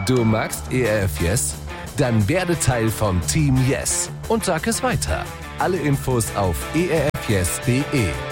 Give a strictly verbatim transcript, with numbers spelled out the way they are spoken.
Du magst E R F Yes? Dann werde Teil vom Team Yes und sag es weiter. Alle Infos auf e r f yes punkt de.